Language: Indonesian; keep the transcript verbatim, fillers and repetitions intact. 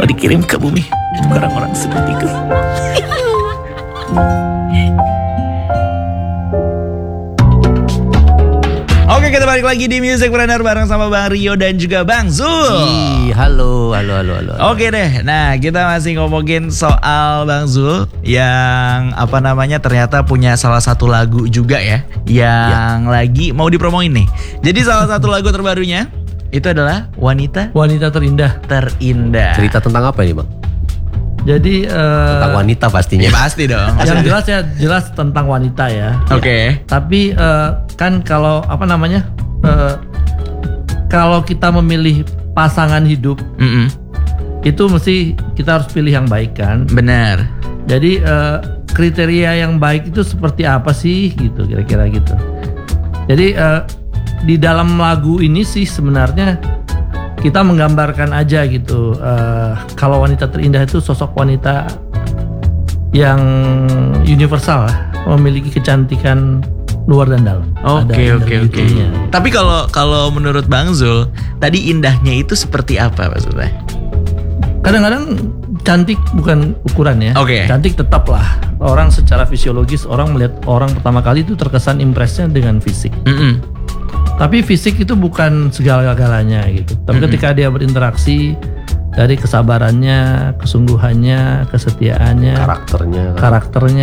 dikirim ke bumi untuk orang-orang sepertiku. Oke, kita balik lagi di Music Planner bareng sama Bang Rio dan juga Bang Zul. Ih, halo, halo, halo, halo. Oke deh, nah kita masih ngomongin soal Bang Zul yang apa namanya ternyata punya salah satu lagu juga ya, yang ya. lagi mau dipromoin nih. Jadi salah satu lagu terbarunya itu adalah Wanita Wanita Terindah. Terindah. Cerita tentang apa ini, Bang? Jadi uh, tentang wanita pastinya. Ya, pasti dong. Yang jelas ya jelas tentang wanita ya. Oke. Okay. Tapi uh, kan kalau apa namanya? Uh, kalau kita memilih pasangan hidup, mm-mm. itu mesti kita harus pilih yang baik kan? Benar. Jadi uh, kriteria yang baik itu seperti apa sih gitu kira-kira gitu. Jadi uh, di dalam lagu ini sih sebenarnya kita menggambarkan aja gitu. Uh, kalau Wanita Terindah itu sosok wanita yang universal, memiliki kecantikan luar dan dalam. Oke oke oke. Tapi kalau kalau menurut Bang Zul, tadi indahnya itu seperti apa maksudnya? Kadang-kadang cantik bukan ukuran ya. Oke. Okay. Cantik tetaplah. Orang secara fisiologis orang melihat orang pertama kali itu terkesan impresnya dengan fisik. Mm-mm. Tapi fisik itu bukan segala-galanya gitu. Tapi mm-hmm. ketika dia berinteraksi dari kesabarannya, kesungguhannya, kesetiaannya, karakternya, karakternya